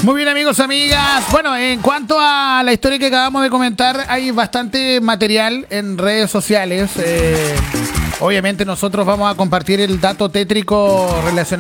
Muy bien, amigos, amigas. Bueno, en cuanto a la historia que acabamos de comentar, hay bastante material en redes sociales. Obviamente nosotros vamos a compartir el dato tétrico relacionado